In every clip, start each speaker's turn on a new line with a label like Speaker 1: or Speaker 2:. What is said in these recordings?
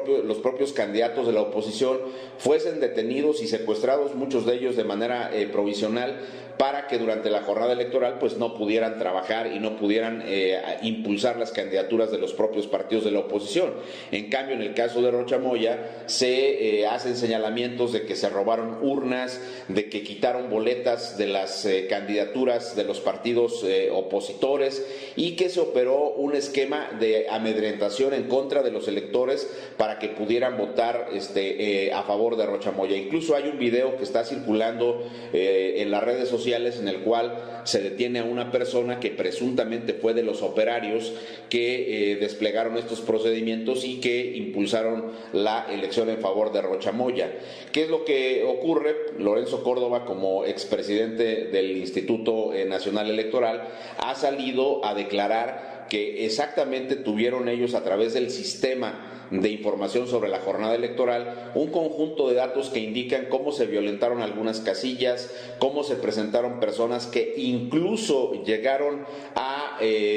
Speaker 1: los propios candidatos de la oposición fuesen detenidos y secuestrados, muchos de ellos de manera provisional, para que durante la jornada electoral pues no pudieran trabajar y no pudieran impulsar las candidaturas de los propios partidos de la oposición. En cambio, en el caso de Rocha Moya se hacen señalamientos de que se robaron urnas, de que quitaron boletas de las candidaturas de los partidos opositores y que se operó un esquema de amedrentación en contra de los electores para que pudieran votar a favor de Rocha Moya. Incluso hay un video que está circulando en las redes sociales en el cual se detiene a una persona que presuntamente fue de los operarios que desplegaron estos procedimientos y que impulsaron la elección en favor de Rocha Moya. ¿Qué es lo que ocurre? Lorenzo Córdoba, como expresidente del Instituto Nacional Electoral, ha salido a declarar que exactamente tuvieron ellos, a través del sistema de información sobre la jornada electoral, un conjunto de datos que indican cómo se violentaron algunas casillas, cómo se presentaron personas que incluso llegaron a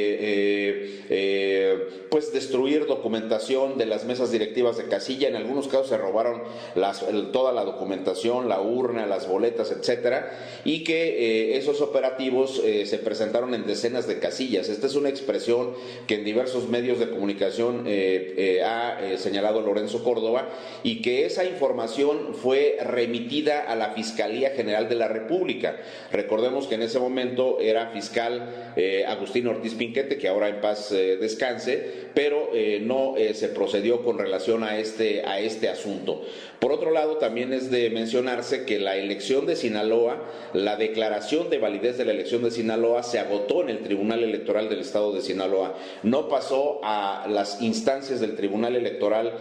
Speaker 1: pues destruir documentación de las mesas directivas de casilla. En algunos casos se robaron toda la documentación, la urna, las boletas, etcétera, y que esos operativos se presentaron en decenas de casillas. Esta es una expresión que en diversos medios de comunicación ha señalado Lorenzo Córdoba, y que esa información fue remitida a la Fiscalía General de la República. Recordemos que en ese momento era fiscal Agustín Ortiz Pinquete, que ahora en paz descanse, pero no se procedió con relación a este asunto. Por otro lado, también es de mencionarse que la elección de Sinaloa, la declaración de validez de la elección de Sinaloa se agotó en el Tribunal Electoral del Estado de Sinaloa. No pasó a las instancias del Tribunal Electoral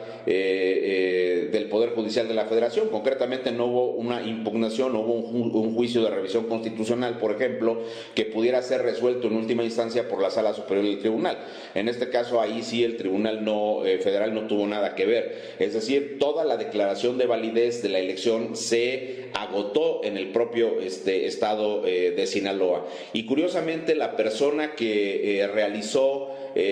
Speaker 1: del Poder Judicial de la Federación. Concretamente, no hubo una impugnación, no hubo un juicio de revisión constitucional, por ejemplo, que pudiera ser resuelto en última instancia por la Sala Superior del Tribunal. En este caso, ahí sí el Tribunal Federal no tuvo nada que ver. Es decir, toda la declaración de validez de la elección se agotó en el propio estado de Sinaloa. Y curiosamente, la persona que realizó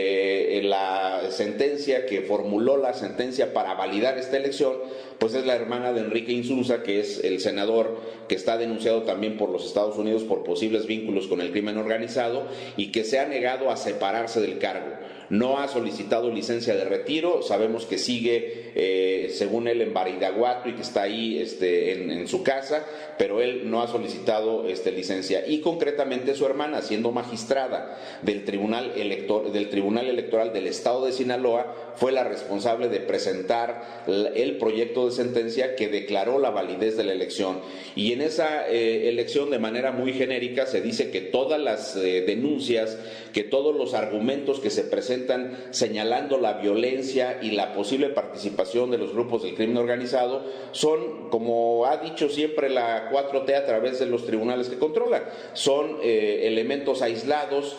Speaker 1: la sentencia, que formuló la sentencia para validar esta elección, pues es la hermana de Enrique Insunza, que es el senador que está denunciado también por los Estados Unidos por posibles vínculos con el crimen organizado y que se ha negado a separarse del cargo. No ha solicitado licencia de retiro, sabemos que sigue, según él, en Badiraguato y que está ahí en su casa, pero él no ha solicitado licencia. Y concretamente su hermana, siendo magistrada del Tribunal Electoral del Estado de Sinaloa, fue la responsable de presentar el proyecto de sentencia que declaró la validez de la elección. Y en esa elección, de manera muy genérica, se dice que todas las denuncias, que todos los argumentos que se presentan señalando la violencia y la posible participación de los grupos del crimen organizado son, como ha dicho siempre la 4T a través de los tribunales que controla, son elementos aislados,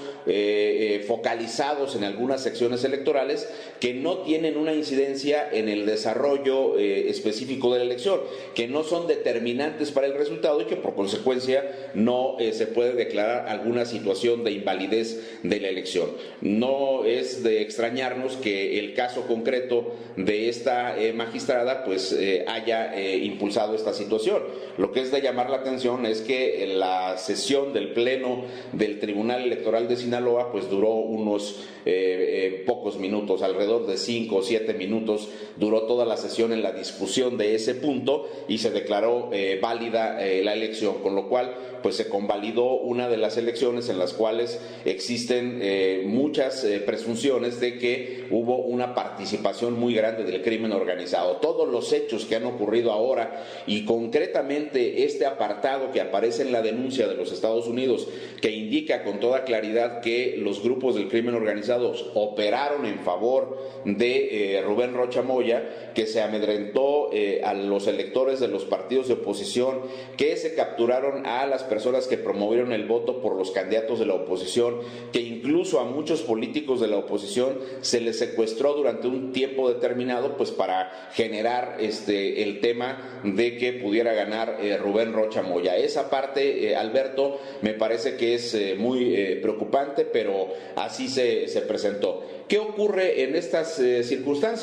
Speaker 1: focalizados en algunas secciones electorales que no tienen una incidencia en el desarrollo específico de la elección, que no son determinantes para el resultado y que por consecuencia no se puede declarar alguna situación de invalidez de la elección. No es de extrañarnos que el caso concreto de esta magistrada pues haya impulsado esta situación. Lo que es de llamar la atención es que la sesión del Pleno del Tribunal Electoral de Sinaloa pues duró unos pocos minutos, alrededor de 5 o 7 minutos duró toda la sesión en la discusión de ese punto y se declaró válida la elección, con lo cual pues se convalidó una de las elecciones en las cuales existen muchas presunciones de que hubo una participación muy grande del crimen organizado. Todos los hechos que han ocurrido ahora y concretamente este apartado que aparece en la denuncia de los Estados Unidos, que indica con toda claridad que los grupos del crimen organizado operaron en favor de Rubén Rocha Moya, que se amedrentó a los electores de los partidos de oposición, que se capturaron a las personas que promovieron el voto por los candidatos de la oposición, que incluso a muchos políticos de la oposición se les secuestró durante un tiempo determinado pues para generar el tema de que pudiera ganar Rubén Rocha Moya. Esa parte, Alberto, me parece que es muy preocupante, pero así se presentó. ¿Qué ocurre en estas circunstancias?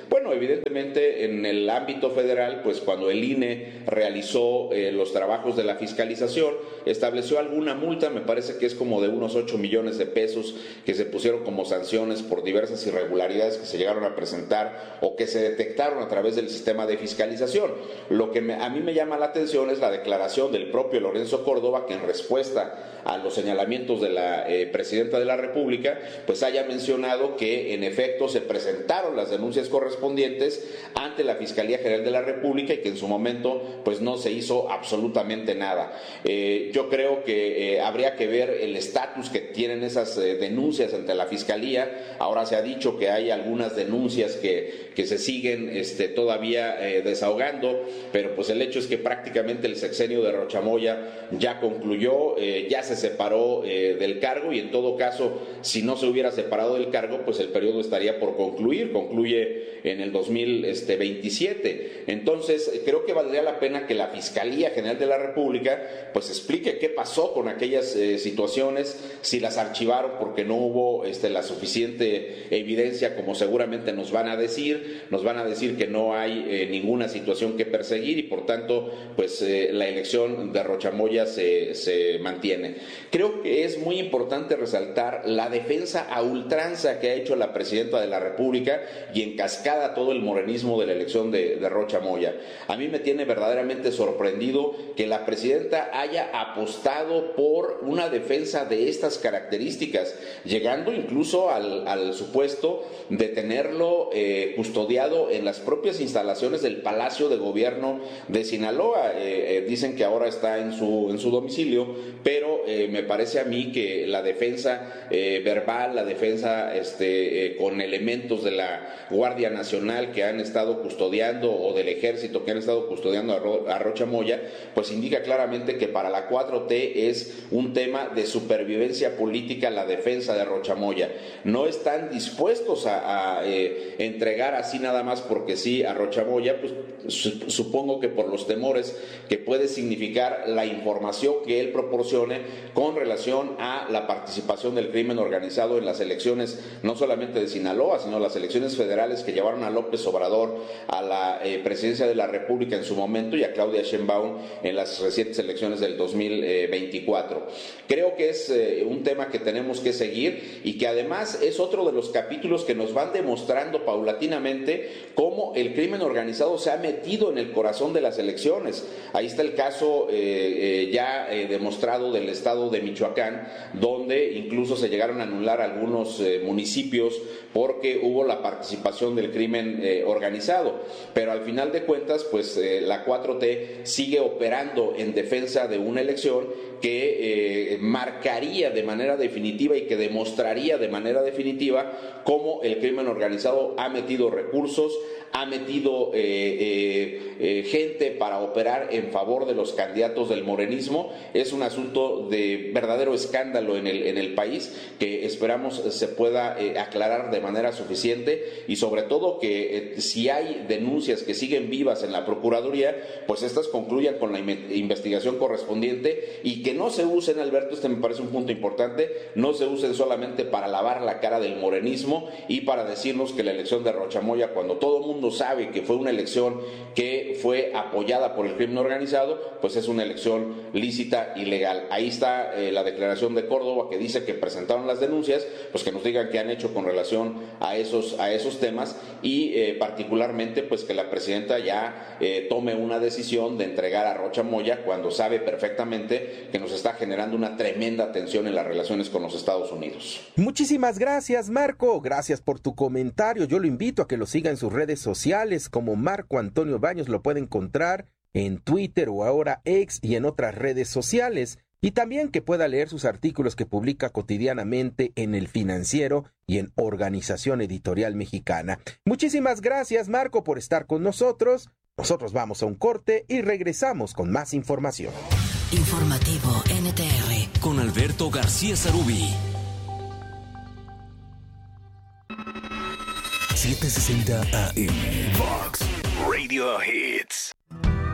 Speaker 1: Bueno, evidentemente en el ámbito federal, pues cuando el INE realizó los trabajos de la fiscalización, estableció alguna multa, me parece que es como de unos 8 millones de pesos que se pusieron como sanciones por diversas irregularidades que se llegaron a presentar o que se detectaron a través del sistema de fiscalización. Lo que a mí me llama la atención es la declaración del propio Lorenzo Córdoba, que en respuesta a los señalamientos de la presidenta de la República, pues haya mencionado que en efecto se presentaron las denuncias correspondientes ante la Fiscalía General de la República y que en su momento pues no se hizo absolutamente nada. Yo creo que habría que ver el estatus que tienen esas denuncias ante la Fiscalía. Ahora se ha dicho que hay algunas denuncias que se siguen todavía desahogando, pero pues el hecho es que prácticamente el sexenio de Rocha Moya ya concluyó, ya se separó del cargo, y en todo caso, si no se hubiera separado del cargo, pues el periodo estaría por concluye en el 2027. Entonces, creo que valdría la pena que la Fiscalía General de la República pues explique qué pasó con aquellas situaciones, si las archivaron porque no hubo la suficiente evidencia, como seguramente nos van a decir que no hay ninguna situación que perseguir y por tanto pues la elección de Rocha Moya se mantiene. Creo que es muy importante resaltar la defensa a ultranza que ha hecho la presidenta de la República y en cascada todo el morenismo de la elección de Rocha Moya. A mí me tiene verdaderamente sorprendido que la presidenta haya apostado por una defensa de estas características, llegando incluso al supuesto de tenerlo custodiado en las propias instalaciones del Palacio de Gobierno de Sinaloa. Dicen que ahora está en su domicilio, pero me parece a mí que la defensa verbal, la defensa con elementos de la Guardia Nacional que han estado custodiando o del Ejército que han estado custodiando a Rocha Moya, pues indica claramente que para la 4T es un tema de supervivencia política la defensa de Rocha Moya. No están dispuestos a entregar así nada más porque sí a Rocha Moya, pues supongo que por los temores que puede significar la información que él proporcione con relación a la participación del crimen organizado en las elecciones, no solamente de Sinaloa, sino las elecciones federales que llevaron a López Obrador a la presidencia de la República en su momento y a Claudia Sheinbaum en las recientes elecciones del 2024. Creo que es un tema que tenemos que seguir y que además es otro de los capítulos que nos van demostrando paulatinamente cómo el crimen organizado se ha metido en el corazón de las elecciones. Ahí está el caso ya demostrado del estado de Michoacán, donde incluso se llegaron a anular algunos municipios porque hubo la participación del crimen organizado, pero al final de cuentas pues la 4T sigue operando en defensa de una elección que marcaría de manera definitiva y que demostraría de manera definitiva cómo el crimen organizado ha metido recursos, ha metido gente para operar en favor de los candidatos del morenismo. Es un asunto de verdadero escándalo en el país que esperamos se pueda aclarar de manera suficiente y sobre todo que si hay denuncias que siguen vivas en la Procuraduría, pues estas concluyan con la investigación correspondiente y que no se usen, Alberto, me parece un punto importante, no se usen solamente para lavar la cara del morenismo y para decirnos que la elección de Rocha Moya, cuando todo el mundo sabe que fue una elección que fue apoyada por el crimen organizado, pues es una elección lícita y legal. Ahí está la declaración de Córdoba que dice que presentaron las denuncias, pues que nos digan qué han hecho con relación a esos temas y particularmente pues que la presidenta ya tome una decisión de entregar a Rocha Moya cuando sabe perfectamente que nos está generando una tremenda tensión en las relaciones con los Estados Unidos.
Speaker 2: Muchísimas gracias, Marco. Gracias por tu comentario. Yo lo invito a que lo siga en sus redes sociales como Marco Antonio Baños. Lo puede encontrar en Twitter o ahora X y en otras redes sociales. Y también que pueda leer sus artículos que publica cotidianamente en El Financiero y en Organización Editorial Mexicana. Muchísimas gracias, Marco, por estar con nosotros. Nosotros vamos a un corte y regresamos con más información.
Speaker 3: Informativo NTR con Alberto García Sarubí. 760 AM Vox Radio Hits.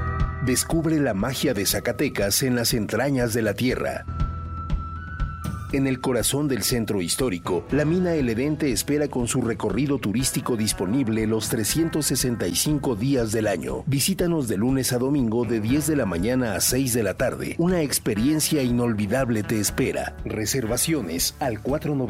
Speaker 3: Descubre la magia de Zacatecas en las entrañas de la tierra.
Speaker 4: En el corazón del centro histórico, la mina El Edén te espera con su recorrido turístico disponible los 365 días del año. Visítanos de lunes a domingo de 10 de la mañana a 6 de la tarde. Una experiencia inolvidable te espera. Reservaciones al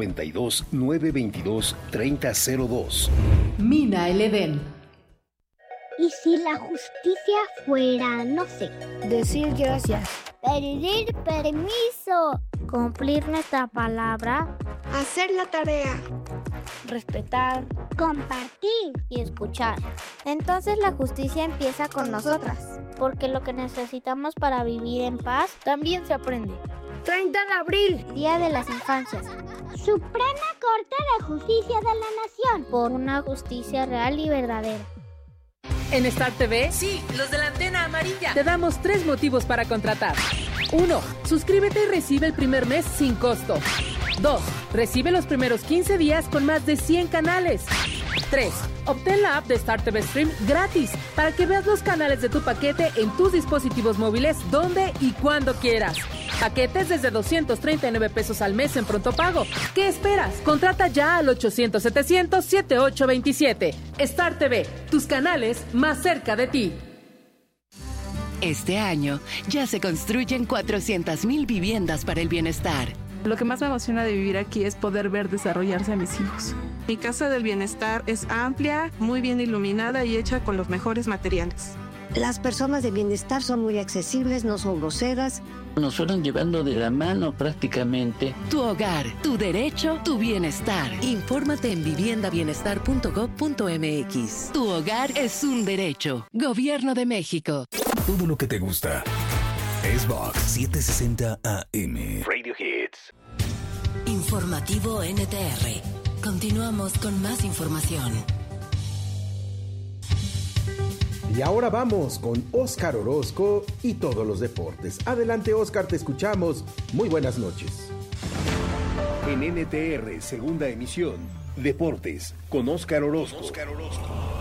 Speaker 4: 492-922-3002.
Speaker 5: Mina El Edén.
Speaker 6: ¿Y si la justicia fuera, no sé,
Speaker 7: decir gracias,
Speaker 6: pedir permiso, cumplir nuestra palabra,
Speaker 7: hacer la tarea,
Speaker 6: respetar, compartir y escuchar? Entonces la justicia empieza con nosotras, porque lo que necesitamos para vivir en paz también se aprende.
Speaker 7: 30 de abril,
Speaker 6: Día de las Infancias. Suprema Corte de Justicia de la Nación, por una justicia real y verdadera.
Speaker 5: En Star TV,
Speaker 8: sí, los de la antena amarilla,
Speaker 5: te damos 3 motivos para contratar. 1. Suscríbete y recibe el primer mes sin costo. 2. Recibe los primeros 15 días con más de 100 canales. 3. Obtén la app de Star TV Stream gratis para que veas los canales de tu paquete en tus dispositivos móviles donde y cuando quieras. Paquetes desde 239 pesos al mes en pronto pago. ¿Qué esperas? Contrata ya al 800-700-7827. Star TV, tus canales más cerca de ti.
Speaker 9: Este año ya se construyen 400,000 viviendas para el bienestar.
Speaker 10: Lo que más me emociona de vivir aquí es poder ver desarrollarse a mis hijos. Mi casa del bienestar es amplia, muy bien iluminada y hecha con los mejores materiales.
Speaker 11: Las personas de bienestar son muy accesibles, no son groseras.
Speaker 12: Nos fueron llevando de la mano prácticamente.
Speaker 9: Tu hogar, tu derecho, tu bienestar. Infórmate en viviendabienestar.gov.mx. Tu hogar es un derecho. Gobierno de México.
Speaker 3: Todo lo que te gusta es Vox 760 AM.
Speaker 13: Radio Hits.
Speaker 3: Informativo NTR. Continuamos con más información.
Speaker 2: Y ahora vamos con Óscar Orozco y todos los deportes. Adelante, Óscar, te escuchamos. Muy buenas noches.
Speaker 4: En NTR, segunda emisión, Deportes, con Óscar Orozco.